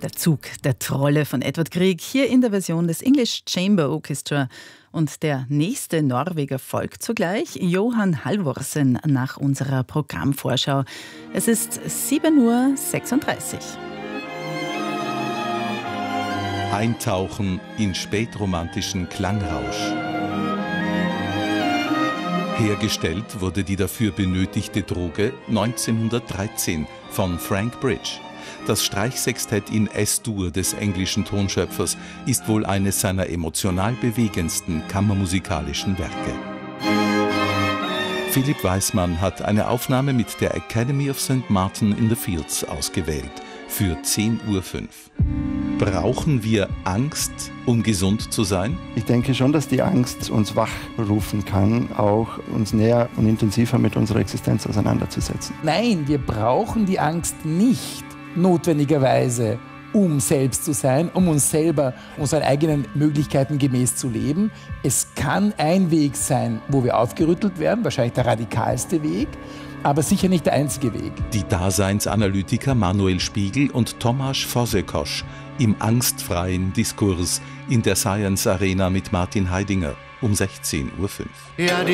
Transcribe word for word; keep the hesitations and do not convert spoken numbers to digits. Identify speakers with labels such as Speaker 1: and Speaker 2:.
Speaker 1: Der Zug der Trolle von Edvard Grieg, hier in der Version des English Chamber Orchestra. Und der nächste Norweger folgt zugleich, Johan Halvorsen, nach unserer Programmvorschau. Es ist sieben Uhr sechsunddreißig.
Speaker 2: Eintauchen in spätromantischen Klangrausch. Hergestellt wurde die dafür benötigte Droge neunzehnhundertdreizehn von Frank Bridge. Das Streichsextett in S-Dur des englischen Tonschöpfers ist wohl eines seiner emotional bewegendsten kammermusikalischen Werke. Philipp Weismann hat eine Aufnahme mit der Academy of Saint Martin in the Fields ausgewählt für zehn Uhr fünf. Brauchen wir Angst, um gesund zu sein?
Speaker 3: Ich denke schon, dass die Angst uns wachrufen kann, auch uns näher und intensiver mit unserer Existenz auseinanderzusetzen.
Speaker 4: Nein, wir brauchen die Angst nicht notwendigerweise, um selbst zu sein, um uns selber, unseren eigenen Möglichkeiten gemäß zu leben. Es kann ein Weg sein, wo wir aufgerüttelt werden, wahrscheinlich der radikalste Weg, aber sicher nicht der einzige Weg.
Speaker 2: Die Daseinsanalytiker Manuel Spiegel und Tomasz Fazekas im angstfreien Diskurs in der Science Arena mit Martin Heidinger um sechzehn Uhr fünf.
Speaker 5: Ja,